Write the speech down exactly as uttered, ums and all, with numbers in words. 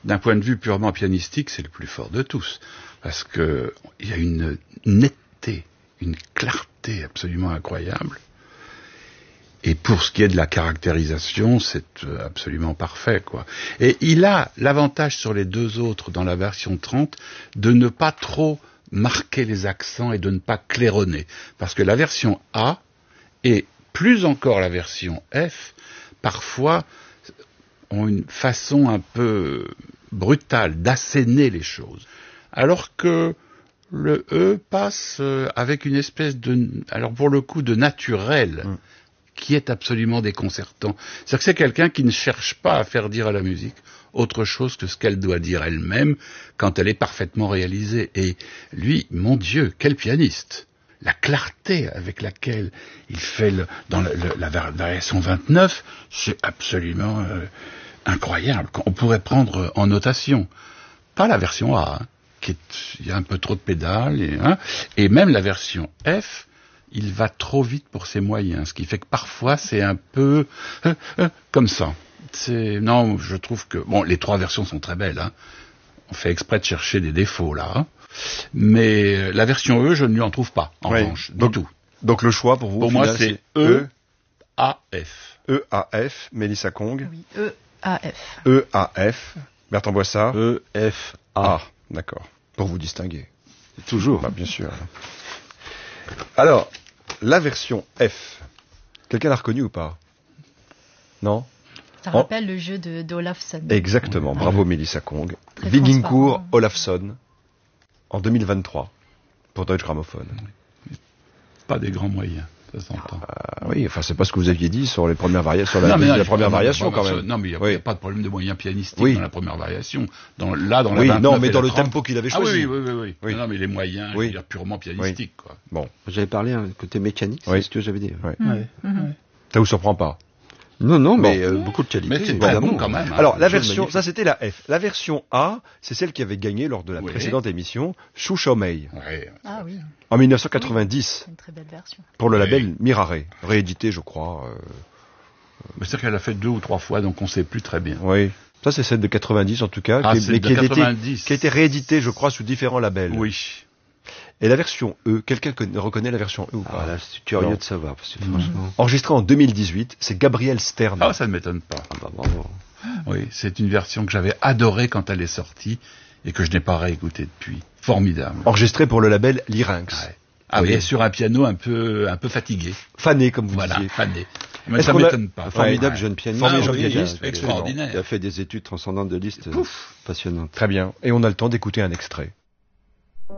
d'un point de vue purement pianistique, c'est le plus fort de tous. Parce que il y a une netteté, une clarté absolument incroyable. Et pour ce qui est de la caractérisation, c'est absolument parfait, quoi. Et il a l'avantage sur les deux autres, dans la version trente, de ne pas trop marquer les accents et de ne pas claironner. Parce que la version A, et plus encore la version F, parfois ont une façon un peu brutale d'asséner les choses. Alors que le E passe avec une espèce de, alors pour le coup, de naturel, mmh. qui est absolument déconcertant. C'est-à-dire que c'est quelqu'un qui ne cherche pas à faire dire à la musique autre chose que ce qu'elle doit dire elle-même quand elle est parfaitement réalisée. Et lui, mon Dieu, quel pianiste! La clarté avec laquelle il fait le, dans le, le, la variation vingt-neuf, c'est absolument euh, incroyable. On pourrait prendre en notation, pas la version A, hein, qui est, il y a un peu trop de pédales, et, hein, et même la version F, il va trop vite pour ses moyens, ce qui fait que parfois c'est un peu euh, euh, comme ça. C'est, non, je trouve que bon, les trois versions sont très belles. Hein. On fait exprès de chercher des défauts là. Hein. Mais la version E, je ne lui en trouve pas, en oui. revanche, du donc, tout. Donc le choix pour vous, pour moi, c'est E A F. E A F, Mélissa Kong. Oui, E A F. E A F, Bertrand Boissard. E F A. Ah, d'accord. Pour vous distinguer. Toujours. Bah, bien sûr. Alors, la version F, quelqu'un l'a reconnue ou pas? Non? Ça rappelle oh. le jeu de, d'Olafsson. Exactement, bravo ouais. Mélissa Kong. Très Vigincourt, Olafsson, en deux mille vingt-trois, pour Deutsche Grammophon. Pas des grands moyens, ça s'entend. Euh, oui, enfin, c'est pas ce que vous aviez dit sur les premières variations, sur la, non, non, la première variation, quand même. Non, mais il n'y a, oui. a pas de problème de moyens pianistiques oui. dans la première variation. Dans, là, dans oui, la non, mais dans le trente... tempo qu'il avait choisi. Ah oui, oui, oui, oui. oui. Non, mais les moyens, oui. je veux dire, purement pianistiques, oui. quoi. Bon. J'avais parlé un côté mécanique, oui. c'est ce que j'avais dit. Oui. Mmh. Oui. Mmh. Ça vous surprend pas? Non, non, mais bon. euh, beaucoup de qualité. Mais c'est très bon quand même. Hein. Alors, la version, ça c'était la F. La version A, c'est celle qui avait gagné lors de la oui. précédente émission, Shu Shou Mei. Oui. Ah oui. En dix-neuf cent quatre-vingt-dix. C'est une très belle version. Pour le oui. label Mirare, réédité, je crois. Euh... Mais c'est qu'elle a fait deux ou trois fois, donc on ne sait plus très bien. Oui. Ça, c'est celle de quatre-vingt-dix, en tout cas. Ah, qui, c'est qui, de a été, qui a été rééditée, je crois, sous différents labels. Oui. Et la version E, quelqu'un reconnaît la version E ou pas? Ah là, c'est curieux non. de savoir, parce que franchement... Enregistré en deux mille dix-huit, c'est Gabriel Stern. Ah, ça ne m'étonne pas. Ah bah bravo. Oui, c'est une version que j'avais adorée quand elle est sortie et que je n'ai pas réécoutée depuis. Formidable. Enregistré pour le label Lyrinx. Ouais. Ah oui, sur un piano un peu, un peu fatigué. Fané, comme vous voilà, disiez. fané. Mais ça m'étonne a... pas. Un formidable ouais. jeune pianiste. Formidable ah, oui, pianiste. Extraordinaire. Il a fait des études transcendantes de listes passionnantes. Très bien. Et on a le temps d'écouter un extrait.